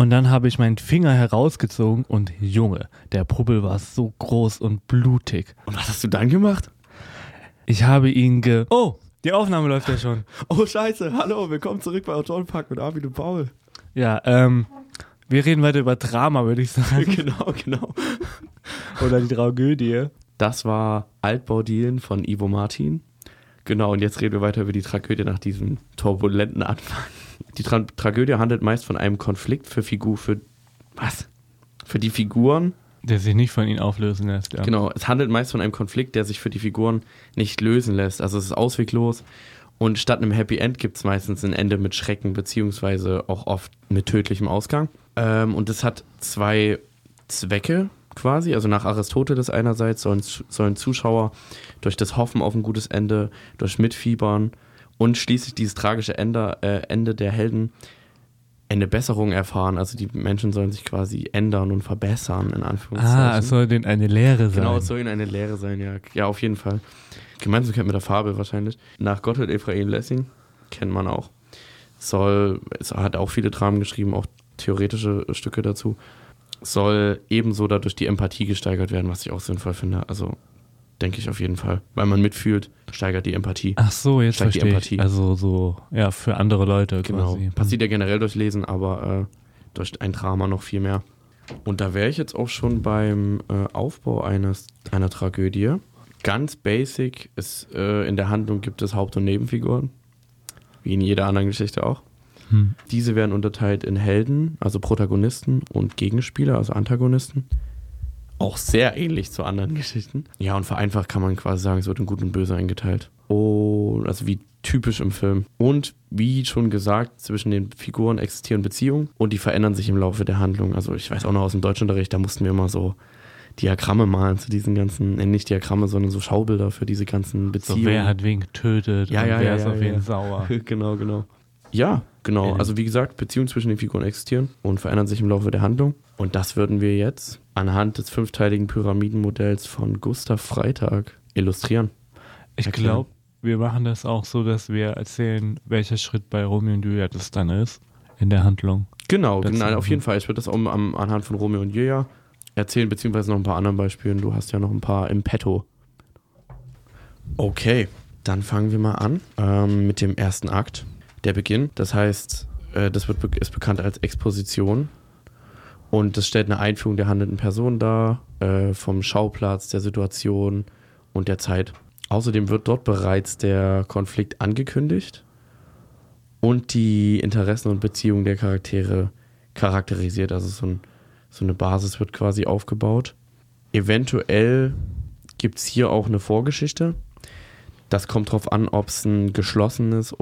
Und dann habe ich meinen Finger herausgezogen und Junge, der Puppel war so groß und blutig. Und was hast du dann gemacht? Ich habe ihn Oh, die Aufnahme läuft ja schon. Oh Scheiße, hallo, willkommen zurück bei Autorenpack mit Armin und Paul. Ja, wir reden weiter über Drama, würde ich sagen. Genau. Oder die Tragödie. Das war Altbaudielen von Ivo Martin. Genau, und jetzt reden wir weiter über die Tragödie nach diesem turbulenten Anfang. Die Tragödie handelt meist von einem Konflikt für die Figuren. Der sich nicht von ihnen auflösen lässt, ja. Genau, es handelt meist von einem Konflikt, der sich für die Figuren nicht lösen lässt. Also es ist ausweglos. Und statt einem Happy End gibt es meistens ein Ende mit Schrecken, beziehungsweise auch oft mit tödlichem Ausgang. Und es hat zwei Zwecke quasi. Also nach Aristoteles einerseits sollen Zuschauer durch das Hoffen auf ein gutes Ende, durch Mitfiebern und schließlich dieses tragische Ende der Helden eine Besserung erfahren. Also die Menschen sollen sich quasi ändern und verbessern, in Anführungszeichen. Es soll denen eine Lehre sein. Genau, es soll ihnen eine Lehre sein, ja. Ja, auf jeden Fall. Gemeinsamkeit mit der Fabel wahrscheinlich. Nach Gotthold Ephraim Lessing, kennt man auch. Es hat auch viele Dramen geschrieben, auch theoretische Stücke dazu. Soll ebenso dadurch die Empathie gesteigert werden, was ich auch sinnvoll finde. Also denke ich auf jeden Fall. Weil man mitfühlt, steigert die Empathie. Ach so, jetzt steigt verstehe die Empathie. Ich. Also so, ja, für andere Leute genau. quasi. Passiert ja generell durch Lesen, aber durch ein Drama noch viel mehr. Und da wäre ich jetzt auch schon beim Aufbau einer Tragödie. Ganz basic ist, in der Handlung gibt es Haupt- und Nebenfiguren. Wie in jeder anderen Geschichte auch. Diese werden unterteilt in Helden, also Protagonisten, und Gegenspieler, also Antagonisten. Auch sehr ähnlich zu anderen Geschichten. Ja, und vereinfacht kann man quasi sagen, es wird in Gut und Böse eingeteilt. Und also wie typisch im Film. Und wie schon gesagt, zwischen den Figuren existieren Beziehungen und die verändern sich im Laufe der Handlung. Also ich weiß auch noch aus dem Deutschunterricht, da mussten wir immer so Diagramme malen zu diesen ganzen, nicht Diagramme, sondern so Schaubilder für diese ganzen Beziehungen. So, wer hat wen getötet und wer ist auf wen sauer. Genau. Ja, genau. Also wie gesagt, Beziehungen zwischen den Figuren existieren und verändern sich im Laufe der Handlung. Und das würden wir jetzt anhand des 5-teiligen Pyramidenmodells von Gustav Freytag illustrieren. Ich glaube, wir machen das auch so, dass wir erzählen, welcher Schritt bei Romeo und Julia das dann ist in der Handlung. Genau, auf jeden Fall. Ich würde das auch anhand von Romeo und Julia erzählen, beziehungsweise noch ein paar anderen Beispielen. Du hast ja noch ein paar im Petto. Okay, dann fangen wir mal an mit dem ersten Akt. Der Beginn, das heißt, ist bekannt als Exposition und das stellt eine Einführung der handelnden Person dar, vom Schauplatz, der Situation und der Zeit. Außerdem wird dort bereits der Konflikt angekündigt und die Interessen und Beziehungen der Charaktere charakterisiert. Also so eine Basis wird quasi aufgebaut. Eventuell gibt es hier auch eine Vorgeschichte. Das kommt drauf an, ob es ein geschlossenes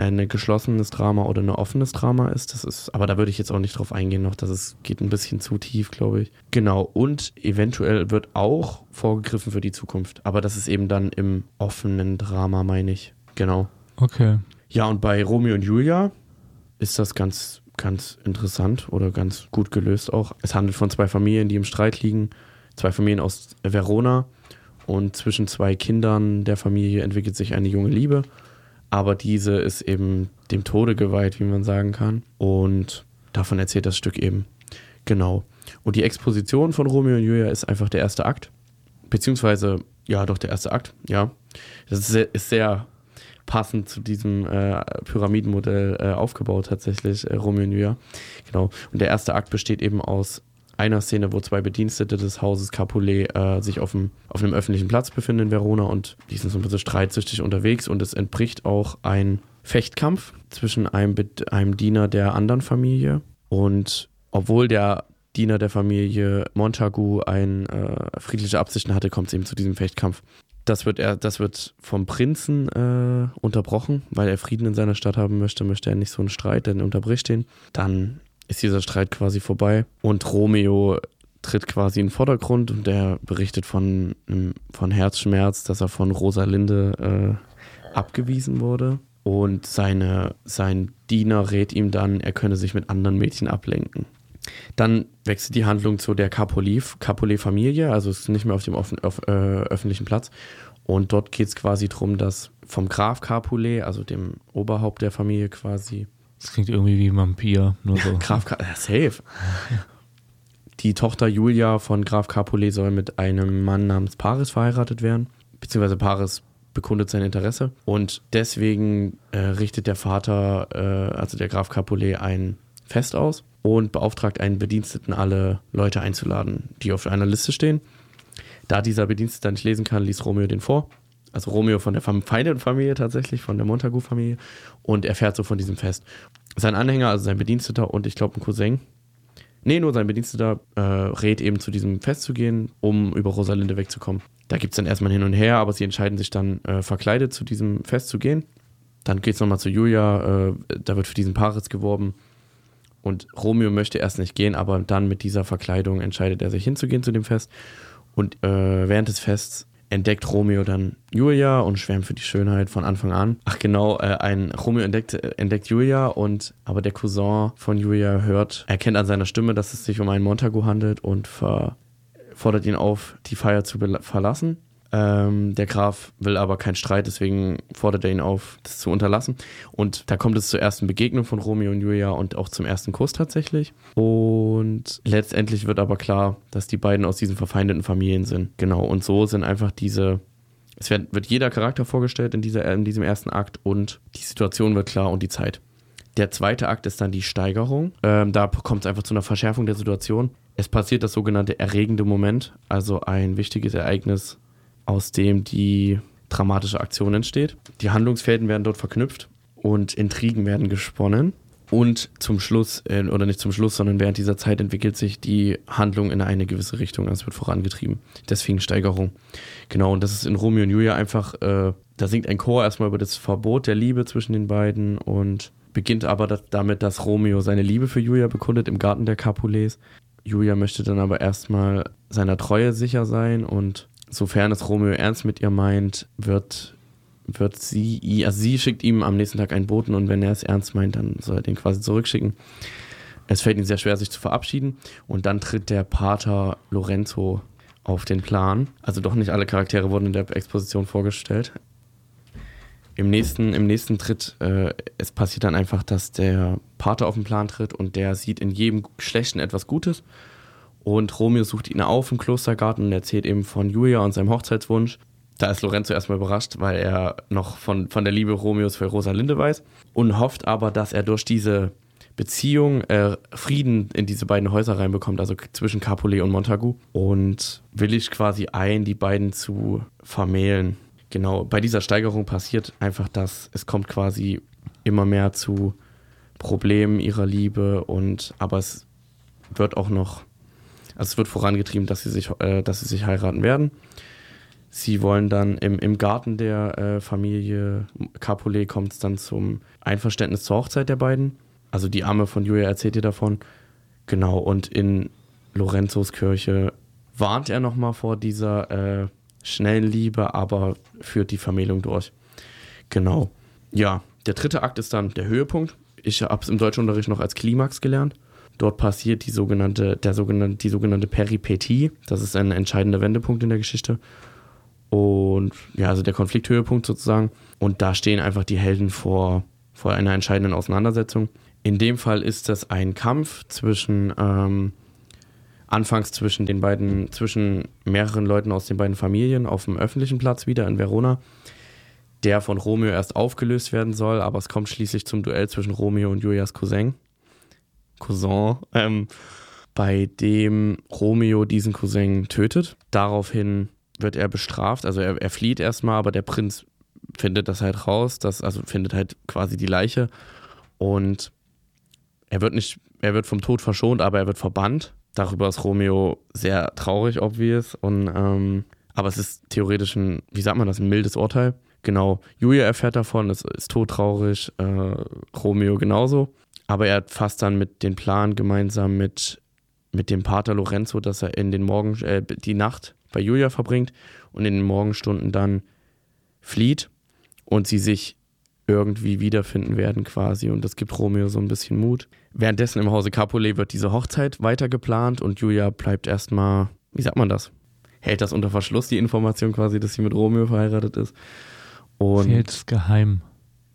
Drama oder ein offenes Drama ist. Aber da würde ich jetzt auch nicht drauf eingehen noch. Geht ein bisschen zu tief, glaube ich. Genau. Und eventuell wird auch vorgegriffen für die Zukunft. Aber das ist eben dann im offenen Drama, meine ich. Genau. Okay. Ja, und bei Romeo und Julia ist das ganz interessant oder ganz gut gelöst auch. Es handelt von 2 Familien, die im Streit liegen. 2 Familien aus Verona. Und zwischen 2 Kindern der Familie entwickelt sich eine junge Liebe. Aber diese ist eben dem Tode geweiht, wie man sagen kann. Und davon erzählt das Stück eben. Genau. Und die Exposition von Romeo und Julia ist einfach der erste Akt. Beziehungsweise, ja, doch der erste Akt, ja. Das ist sehr passend zu diesem Pyramidenmodell aufgebaut tatsächlich, Romeo und Julia. Genau. Und der erste Akt besteht eben aus einer Szene, wo 2 Bedienstete des Hauses Capulet sich auf einem öffentlichen Platz befinden in Verona und die sind so ein bisschen streitsüchtig unterwegs und es entbricht auch ein Fechtkampf zwischen einem Diener der anderen Familie und obwohl der Diener der Familie Montagu friedliche Absichten hatte, kommt es eben zu diesem Fechtkampf. Das wird vom Prinzen unterbrochen, weil er Frieden in seiner Stadt haben möchte er nicht so einen Streit, dann unterbricht den. Dann ist dieser Streit quasi vorbei und Romeo tritt quasi in den Vordergrund und der berichtet von Herzschmerz, dass er von Rosalinde abgewiesen wurde und sein Diener rät ihm dann, er könne sich mit anderen Mädchen ablenken. Dann wechselt die Handlung zu der Capulet-Familie, also es ist nicht mehr auf dem öffentlichen Platz und dort geht es quasi darum, dass vom Graf Capulet, also dem Oberhaupt der Familie quasi, Das klingt irgendwie wie ein Vampir, nur so. Graf safe. Die Tochter Julia von Graf Capulet soll mit einem Mann namens Paris verheiratet werden, beziehungsweise Paris bekundet sein Interesse und deswegen richtet der Vater, also der Graf Capulet, ein Fest aus und beauftragt einen Bediensteten, alle Leute einzuladen, die auf einer Liste stehen. Da dieser Bedienstete nicht lesen kann, liest Romeo den vor. Also Romeo von der feindlichen Familie tatsächlich, von der Montagu-Familie, und erfährt so von diesem Fest. Sein Anhänger, also sein Bediensteter und ich glaube ein Cousin, nur sein Bediensteter rät eben zu diesem Fest zu gehen, um über Rosalinde wegzukommen. Da gibt es dann erstmal hin und her, aber sie entscheiden sich dann verkleidet zu diesem Fest zu gehen. Dann geht es nochmal zu Julia, da wird für diesen Paris geworben und Romeo möchte erst nicht gehen, aber dann mit dieser Verkleidung entscheidet er sich hinzugehen zu dem Fest und während des Fests entdeckt Romeo dann Julia und schwärmt für die Schönheit von Anfang an. Ach genau, Romeo entdeckt Julia, aber der Cousin von Julia erkennt an seiner Stimme, dass es sich um einen Montagu handelt und fordert ihn auf, die Feier zu verlassen. Der Graf will aber keinen Streit, deswegen fordert er ihn auf, das zu unterlassen. Und da kommt es zur ersten Begegnung von Romeo und Julia und auch zum ersten Kuss tatsächlich. Und letztendlich wird aber klar, dass die beiden aus diesen verfeindeten Familien sind. Genau, und so sind einfach wird jeder Charakter vorgestellt in diesem ersten Akt und die Situation wird klar und die Zeit. Der zweite Akt ist dann die Steigerung. Da kommt es einfach zu einer Verschärfung der Situation. Es passiert das sogenannte erregende Moment, also ein wichtiges Ereignis, aus dem die dramatische Aktion entsteht. Die Handlungsfäden werden dort verknüpft und Intrigen werden gesponnen. Und zum Schluss, oder nicht zum Schluss, sondern während dieser Zeit entwickelt sich die Handlung in eine gewisse Richtung. Also es wird vorangetrieben. Deswegen Steigerung. Genau, und das ist in Romeo und Julia einfach, da singt ein Chor erstmal über das Verbot der Liebe zwischen den beiden und beginnt aber damit, dass Romeo seine Liebe für Julia bekundet im Garten der Capulets. Julia möchte dann aber erstmal seiner Treue sicher sein und sofern es Romeo ernst mit ihr meint, wird sie schickt ihm am nächsten Tag einen Boten und wenn er es ernst meint, dann soll er den quasi zurückschicken. Es fällt ihm sehr schwer, sich zu verabschieden und dann tritt der Pater Lorenzo auf den Plan. Also doch nicht alle Charaktere wurden in der Exposition vorgestellt. Im nächsten Tritt, es passiert dann einfach, dass der Pater auf den Plan tritt und der sieht in jedem Schlechten etwas Gutes. Und Romeo sucht ihn auf im Klostergarten und erzählt eben von Julia und seinem Hochzeitswunsch. Da ist Lorenzo erstmal überrascht, weil er noch von der Liebe Romeos für Rosalinde weiß und hofft aber, dass er durch diese Beziehung Frieden in diese beiden Häuser reinbekommt, also zwischen Capulet und Montagu, und willigt quasi ein, die beiden zu vermählen. Genau, bei dieser Steigerung passiert einfach das, es kommt quasi immer mehr zu Problemen ihrer Liebe aber es wird auch noch, also es wird vorangetrieben, dass sie sich heiraten werden. Sie wollen dann im Garten der Familie Capulet kommt es dann zum Einverständnis zur Hochzeit der beiden. Also die Amme von Julia erzählt ihr davon. Genau, und in Lorenzos Kirche warnt er nochmal vor dieser schnellen Liebe, aber führt die Vermählung durch. Genau. Ja, der dritte Akt ist dann der Höhepunkt. Ich habe es im Deutschunterricht noch als Klimax gelernt. Dort passiert die sogenannte Peripetie. Das ist ein entscheidender Wendepunkt in der Geschichte. Und ja, also der Konflikthöhepunkt sozusagen. Und da stehen einfach die Helden vor einer entscheidenden Auseinandersetzung. In dem Fall ist das ein Kampf anfangs zwischen mehreren Leuten aus den beiden Familien auf dem öffentlichen Platz wieder in Verona, der von Romeo erst aufgelöst werden soll, aber es kommt schließlich zum Duell zwischen Romeo und Julias Cousin, bei dem Romeo diesen Cousin tötet. Daraufhin wird er bestraft, also er flieht erstmal, aber der Prinz findet das halt raus, findet halt quasi die Leiche und er wird vom Tod verschont, aber er wird verbannt. Darüber ist Romeo sehr traurig, obvious, aber es ist theoretisch ein mildes Urteil. Genau, Julia erfährt davon, ist todtraurig, Romeo genauso. Aber er fasst dann den Plan gemeinsam mit dem Pater Lorenzo, dass er die Nacht bei Julia verbringt und in den Morgenstunden dann flieht und sie sich irgendwie wiederfinden werden quasi. Und das gibt Romeo so ein bisschen Mut. Währenddessen im Hause Capulet wird diese Hochzeit weiter geplant und Julia bleibt erstmal, hält das unter Verschluss, die Information quasi, dass sie mit Romeo verheiratet ist. Und sie hält es geheim.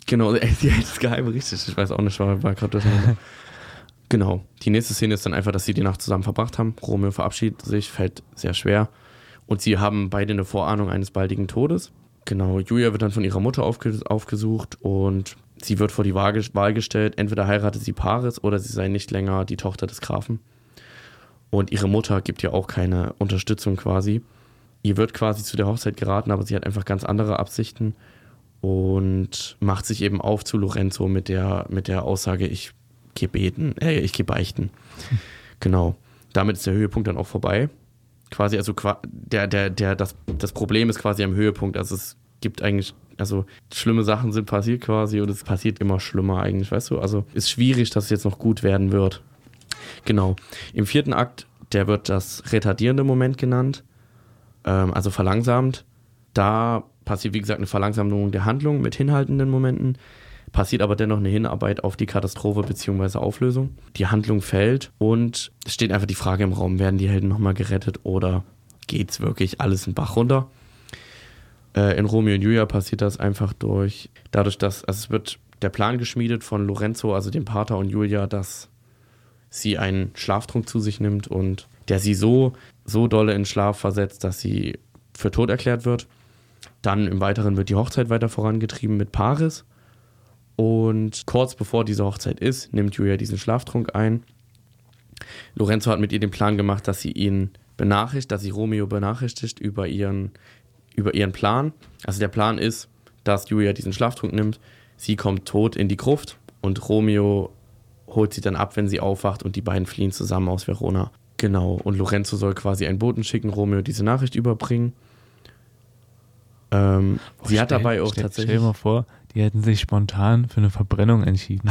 Genau, sie hält das Geheim richtig. Ich weiß auch nicht, war gerade durcheinander. Genau, die nächste Szene ist dann einfach, dass sie die Nacht zusammen verbracht haben. Romeo verabschiedet sich, fällt sehr schwer. Und sie haben beide eine Vorahnung eines baldigen Todes. Genau, Julia wird dann von ihrer Mutter aufgesucht und sie wird vor die Wahl gestellt, entweder heiratet sie Paris oder sie sei nicht länger die Tochter des Grafen. Und ihre Mutter gibt ihr auch keine Unterstützung quasi. Ihr wird quasi zu der Hochzeit geraten, aber sie hat einfach ganz andere Absichten und macht sich eben auf zu Lorenzo mit der Aussage, ich gehe beichten. Genau. Damit ist der Höhepunkt dann auch vorbei. Quasi, also das Problem ist quasi am Höhepunkt. Also es gibt eigentlich, also schlimme Sachen sind passiert quasi und es passiert immer schlimmer eigentlich, weißt du? Also ist schwierig, dass es jetzt noch gut werden wird. Genau. Im 4. Akt, der wird das retardierende Moment genannt, also verlangsamt. Da passiert, wie gesagt, eine Verlangsamung der Handlung mit hinhaltenden Momenten. Passiert aber dennoch eine Hinarbeit auf die Katastrophe bzw. Auflösung. Die Handlung fällt und es steht einfach die Frage im Raum, werden die Helden nochmal gerettet oder geht's wirklich alles in den Bach runter? In Romeo und Julia passiert das einfach dadurch, dass es wird der Plan geschmiedet von Lorenzo, also dem Pater, und Julia, dass sie einen Schlaftrunk zu sich nimmt und der sie so dolle in Schlaf versetzt, dass sie für tot erklärt wird. Dann im Weiteren wird die Hochzeit weiter vorangetrieben mit Paris. Und kurz bevor diese Hochzeit ist, nimmt Julia diesen Schlaftrunk ein. Lorenzo hat mit ihr den Plan gemacht, dass sie Romeo benachrichtigt über ihren Plan. Also der Plan ist, dass Julia diesen Schlaftrunk nimmt, sie kommt tot in die Gruft und Romeo holt sie dann ab, wenn sie aufwacht und die beiden fliehen zusammen aus Verona. Genau, und Lorenzo soll quasi einen Boten schicken, Romeo diese Nachricht überbringen. Sie hat dabei auch tatsächlich... Stell dir mal vor, die hätten sich spontan für eine Verbrennung entschieden.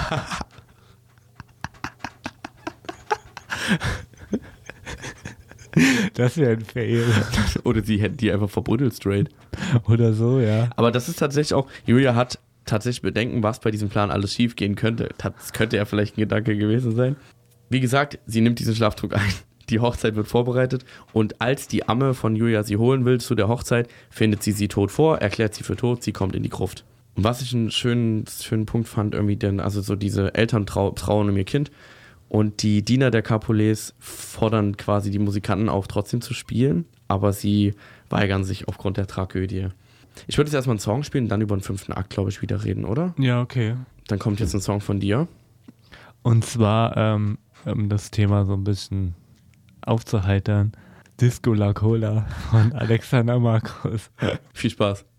Das wäre ein Fail. Oder sie hätten die einfach verbuddelt straight. Oder so, ja. Aber das ist tatsächlich auch... Julia hat tatsächlich Bedenken, was bei diesem Plan alles schief gehen könnte. Das könnte ja vielleicht ein Gedanke gewesen sein. Wie gesagt, sie nimmt diesen Schlaftrunk ein. Die Hochzeit wird vorbereitet und als die Amme von Julia sie holen will zu der Hochzeit, findet sie tot vor, erklärt sie für tot, sie kommt in die Gruft. Und was ich einen schönen Punkt fand, irgendwie, denn also so diese Eltern trauen um ihr Kind und die Diener der Capulets fordern quasi die Musikanten auf, trotzdem zu spielen, aber sie weigern sich aufgrund der Tragödie. Ich würde jetzt erstmal einen Song spielen und dann über den 5. Akt, glaube ich, wieder reden, oder? Ja, okay. Dann kommt jetzt ein Song von dir. Und zwar das Thema so ein bisschen aufzuheitern. Disco La Cola von Alexander Markus. Viel Spaß.